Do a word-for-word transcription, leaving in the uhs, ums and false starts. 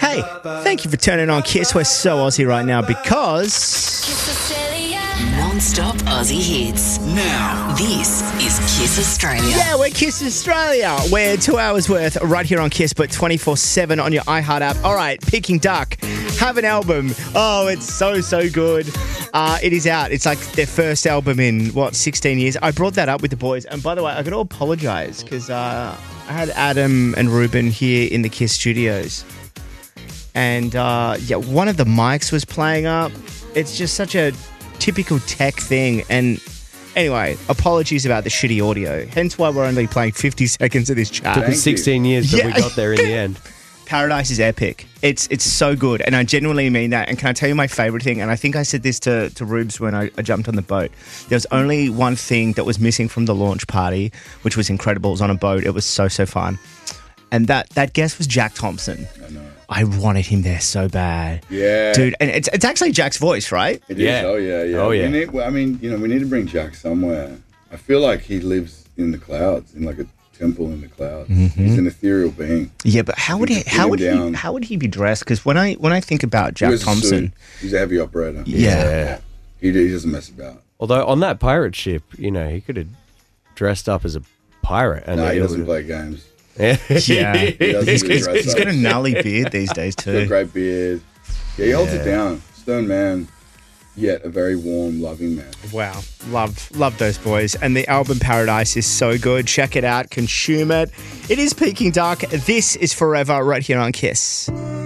Hey, thank you for turning on Kiss. We're so Aussie right now because... Non-stop Aussie hits. Now, this is Kiss Australia. Yeah, we're Kiss Australia. We're two hours worth right here on Kiss, but twenty-four seven on your iHeart app. All right, Peking Duck have an album. Oh, it's so, so good. Uh, it is out. It's like their first album in, what, sixteen years. I brought that up with the boys. And by the way, I got to apologise because uh, I had Adam and Ruben here in the Kiss studios. And, uh, yeah, one of the mics was playing up. It's just such a typical tech thing. And anyway, apologies about the shitty audio. Hence why we're only playing fifty seconds of this chat. Took us sixteen years, but Yeah. we got there in the end. Paradise is epic. It's it's so good, and I genuinely mean that. And can I tell you my favourite thing? And I think I said this to, to Rubes when I, I jumped on the boat. There was only one thing that was missing from the launch party, which was incredible. It was on a boat. It was so, so fun. And that, that guest was Jack Thompson. I know. I wanted him there so bad. Yeah. Dude, and it's it's actually Jack's voice, right? It Yeah. is. Oh, yeah, yeah. Oh, yeah. We need, well, I mean, you know, we need to bring Jack somewhere. I feel like he lives in the clouds, in like a temple in the clouds. Mm-hmm. He's an ethereal being. Yeah, but how would he You can how pin would him he down. how would he be dressed? Because when I when I think about He Jack wears a Thompson, suit. He's a heavy operator. yeah. He, he doesn't mess about. Although on that pirate ship, you know, he could have dressed up as a pirate. And No, he it doesn't would've- play games. Yeah, He doesn't he's, really he's- dress he's up. got a gnarly beard these days He's got a too. great beard. Yeah, he holds it down. Stern man, yet a very warm, loving man. Wow, love love those boys, and the album Paradise is so good. Check it out, consume it. It is Peking Duck. This is Forever right here on Kiss.